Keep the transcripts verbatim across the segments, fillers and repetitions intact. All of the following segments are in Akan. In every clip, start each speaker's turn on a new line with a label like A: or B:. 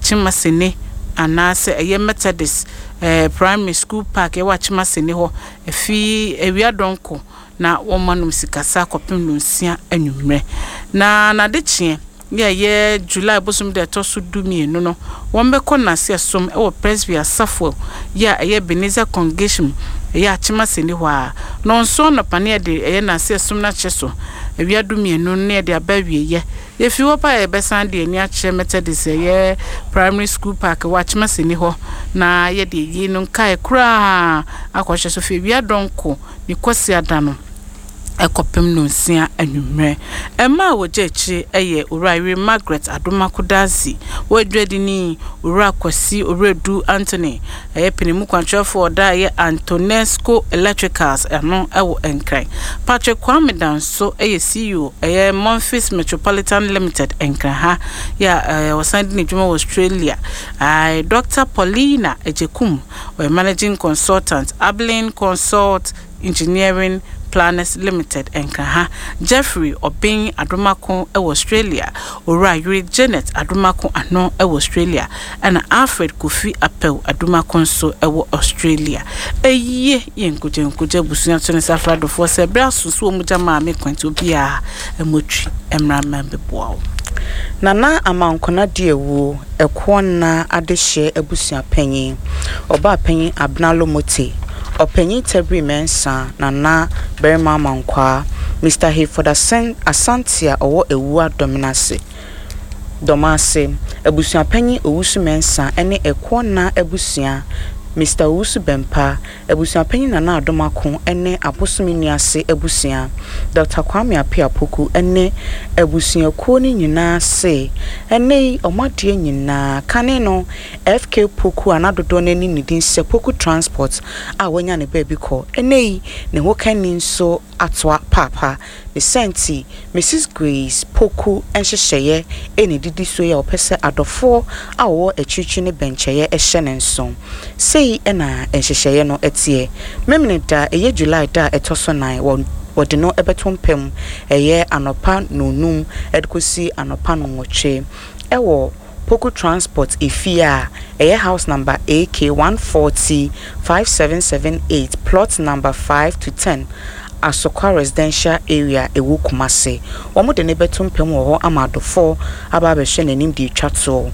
A: Chimasene anase eye Methodist eh primary school park e wa Chimasene ho efi ewia donko na womanum sikasa kopem no nsia anwumre na na de chie ya ye July bosum de tosu dumi no no wombekọ na se som e wo Presby Asafo ya eye Beneza congregation ya Chimasene ho a no nso no pane de eye na se som na cheso ewia dumi no ne de abawie ye ye fi wo pa e besan de ani a che Methodist ye primary school park wa Chimasene ho na ye de yi no kai kura akwahye so fe ewia donko ni kwasi adano ekopem no nsia anwumre ema wo jechi eye Uraire Margaret Adomakodazi wodwedini Ura Kwasi Oredu Anthony eye penimu kwantrefo da ye Antonesco Electricals eno ewo enkran Patrick Kwame Danso eye C E O eye Memphis Metropolitan Limited enkran ha ya uh, wasandi ni juma Australia ai Doctor Paulina Ejekum we managing consultant Abilene Consult Engineering Planners Limited enkaha Jeffrey Obin Adomako e Australia Uraire Janet Adomako ano e Australia and Alfred Kofi Apel Adomako so e Australia eye yenkuje nkuje busunya tone safrado for se bra susu omuja ma me kwanti obia emotwi emra membe boawo Nana amankona diewu ekwona adehye ebusua panyin oba panyin Abnalo Mote Openyi Tebri Mensa Nana Berma Mankwa Mister Hayford Asantia owo ewua dominase Domase ebusua panyi owusu mensa ene ekwona ebusua Mister Usu Bempa ebusua panyi Nana Adomako ene aposumi ase ebusua Doctor Kwame Apia Poku ene ebusua ko ni nyina se ene omade nyina kane no F K Poku anadodo nani nidin se Poku Transport a wonya ne baby ko ene ne ho kani nso atwa papa the senti Missus Grace Poku enhyehyeye ene didi so ya opese adofo a wo achichi ne bencheye ehye ne nso sei ena enhyehyeye no etie memneda eye July da etoso nine won wode no ebetompem eye anopa nonum edkosi anopa no nwoche ewo Poku Transport Ifia eye house number A K one forty five seven seven eight plot number five to ten Asokwa residential area ewu Kumase omo de ne betompem wo ho amadofo aba be hwe nanim di twato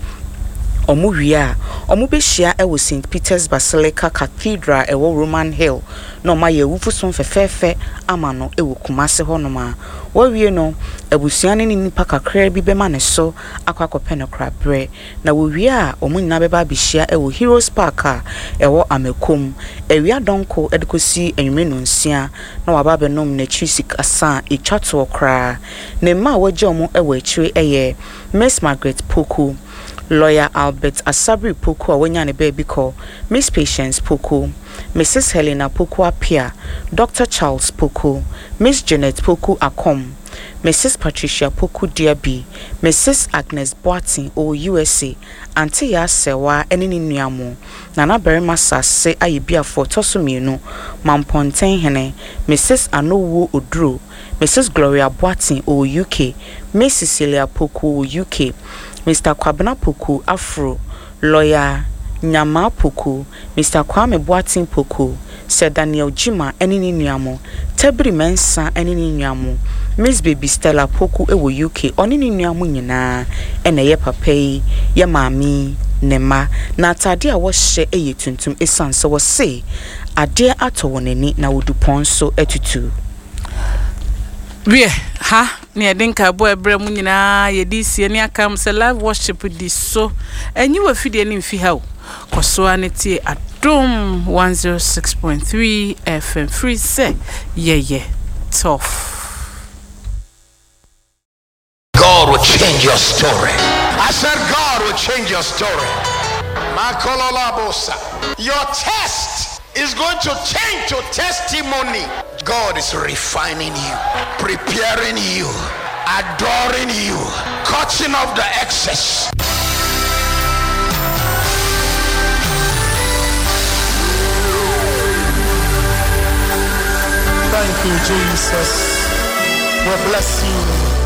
A: omo wia omo be hia ewo Saint Peter's Basilica Cathedral ewo Roman Hill no ma ye wufuson fefefe amano ewo Kumase ho no ma wo wie no abusuane ni nipa kakra bi be ma ne so akwakope no krabre na wo wie a omo nyina be ba be hia ewo Heroes Park a ewo Amekom ewia donko edikosi enweme no nsia na waba be nom na chisik asa e twato kra ne ma waje omo ewo akire eye Miss Margaret Poku Lawyer Albert Asabri Poku awanya ne baby call Miss Patience Poku Missus Helena Poku Apia Doctor Charles Poku Miss Janet Poku Akom Missus Patricia Poku Diaby Missus Agnes Boatin o U S A Auntie ya sewa enini nuamo Nana Berima Sase ayibia for tosumienu Mamponten hene Missus Anowu Odro Missus Gloria Boatin o U K Miss Cecilia Poku U K Mister Kwabena Poku Afro Lawyer Nyama Poku Mister Kwame Boatin Poku Sir Daniel Jima enini nuamo Tebri Mensa enini nuamo Miss Baby Stella Poku ewo U K onini nuamo nyina ene ye papai ye mami nema na atade a wo hye eye tuntum esanse wo se ade ato wonani na wodupon so atutu wie ha ne edinka bo ebre mu nyina ye di sie ne akam se live worship di so enyi wa fidie ni mfi ha koso aneti adom one oh six point three F M free say yeah yeah tough.
B: God will change your story. I said God will change your story. Your test is going to change to testimony. God is refining you, preparing you, adoring you, cutting off the excess.
C: Thank you, Jesus. We bless you.